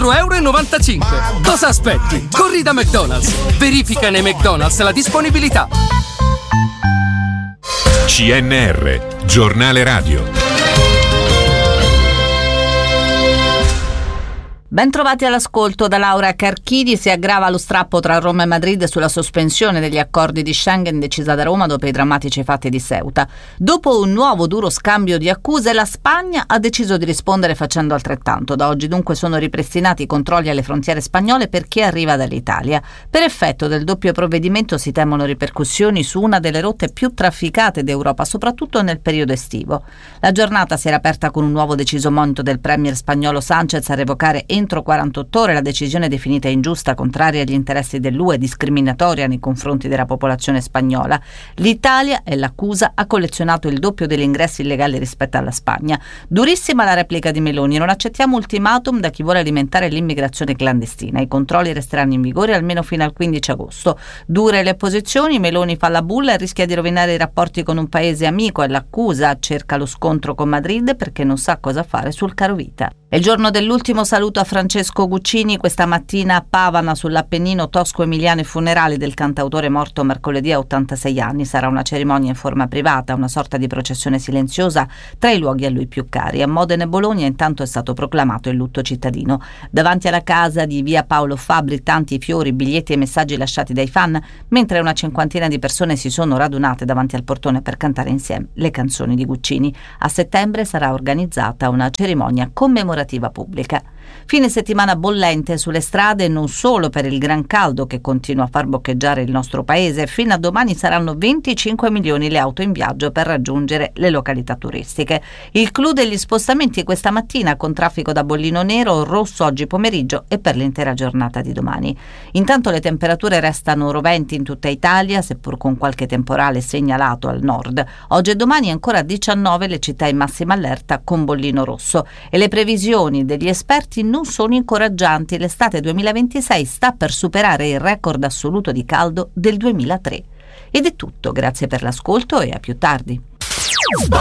1,95 €. Cosa aspetti? Corri da McDonald's. Verifica nei McDonald's la disponibilità. CNR, giornale radio. Ben trovati all'ascolto da Laura Carchidi. Si aggrava lo strappo tra Roma e Madrid sulla sospensione degli accordi di Schengen decisa da Roma dopo i drammatici fatti di Ceuta. Dopo un nuovo duro scambio di accuse, la Spagna ha deciso di rispondere facendo altrettanto. Da oggi dunque sono ripristinati i controlli alle frontiere spagnole per chi arriva dall'Italia. Per effetto del doppio provvedimento si temono ripercussioni su una delle rotte più trafficate d'Europa, soprattutto nel periodo estivo. La giornata si era aperta con un nuovo deciso monito del premier spagnolo Sánchez a revocare entro 48 ore la decisione definita ingiusta, contraria agli interessi dell'UE e discriminatoria nei confronti della popolazione spagnola. L'Italia, è l'accusa, ha collezionato il doppio degli ingressi illegali rispetto alla Spagna. Durissima la replica di Meloni: non accettiamo ultimatum da chi vuole alimentare l'immigrazione clandestina. I controlli resteranno in vigore almeno fino al 15 agosto. Dure le opposizioni, Meloni fa la bulla e rischia di rovinare i rapporti con un paese amico. È l'accusa, cerca lo scontro con Madrid perché non sa cosa fare sul carovita. È il giorno dell'ultimo saluto a Francesco Guccini. Questa mattina a Pavana, sull'Appennino tosco-emiliano, i funerali del cantautore morto mercoledì a 86 anni. Sarà una cerimonia in forma privata, una sorta di processione silenziosa tra i luoghi a lui più cari. A Modena e Bologna intanto è stato proclamato il lutto cittadino. Davanti alla casa di via Paolo Fabbri tanti fiori, biglietti e messaggi lasciati dai fan, mentre una cinquantina di persone si sono radunate davanti al portone per cantare insieme le canzoni di Guccini. A settembre sarà organizzata una cerimonia commemorativa pubblica. Fine settimana bollente sulle strade, non solo per il gran caldo che continua a far boccheggiare il nostro paese. Fino a domani saranno 25 milioni le auto in viaggio per raggiungere le località turistiche. Il clou degli spostamenti questa mattina, con traffico da bollino nero, rosso oggi pomeriggio e per l'intera giornata di domani. Intanto le temperature restano roventi in tutta Italia, seppur con qualche temporale segnalato al nord. Oggi e domani ancora 19 le città in massima allerta con bollino rosso, e le previsioni degli esperti non sono incoraggianti. L'estate 2026 sta per superare il record assoluto di caldo del 2003. Ed è tutto, grazie per l'ascolto e a più tardi.